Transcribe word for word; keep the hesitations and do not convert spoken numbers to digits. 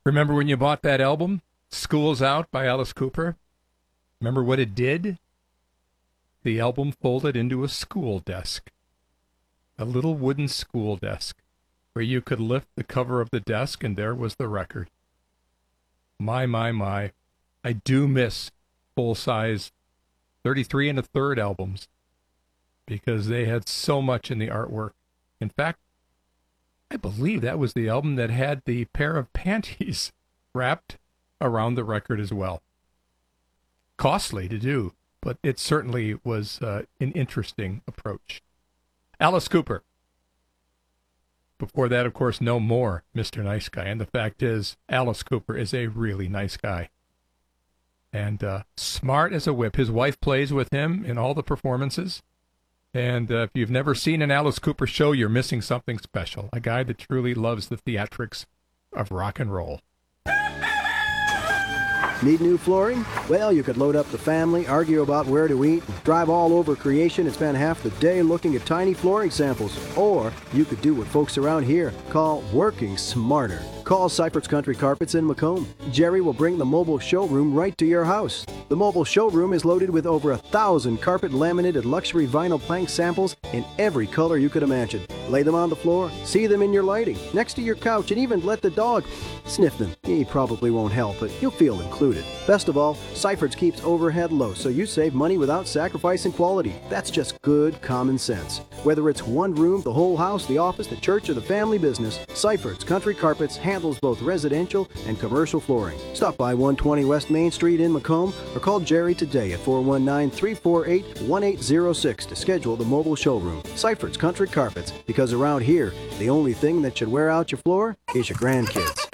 Remember when you bought that album, School's Out by Alice Cooper? Remember what it did? The album folded into a school desk. A little wooden school desk where you could lift the cover of the desk and there was the record. My, my, my. I do miss full-size thirty-three and a third albums because they had so much in the artwork. In fact, I believe that was the album that had the pair of panties wrapped around the record as well. Costly to do, but it certainly was uh, an interesting approach. Alice Cooper. Before that, of course, No More, Mister Nice Guy. And the fact is, Alice Cooper is a really nice guy. And uh, smart as a whip. His wife plays with him in all the performances. And uh, if you've never seen an Alice Cooper show, you're missing something special. A guy that truly loves the theatrics of rock and roll. Need new flooring? Well, you could load up the family, argue about where to eat, drive all over creation and spend half the day looking at tiny flooring samples. Or you could do what folks around here call working smarter. Call Seifert's Country Carpets in Macomb. Jerry will bring the mobile showroom right to your house. The mobile showroom is loaded with over a thousand carpet laminated luxury vinyl plank samples in every color you could imagine. Lay them on the floor, see them in your lighting, next to your couch, and even let the dog sniff them. He probably won't help, but you'll feel included. Best of all, Seifert's keeps overhead low, so you save money without sacrificing quality. That's just good common sense. Whether it's one room, the whole house, the office, the church, or the family business, Seifert's Country Carpets handles both residential and commercial flooring. Stop by one twenty West Main Street in Macomb or call Jerry today at four one nine, three four eight, one eight zero six to schedule the mobile showroom. Seifert's Country Carpets, because around here, the only thing that should wear out your floor is your grandkids.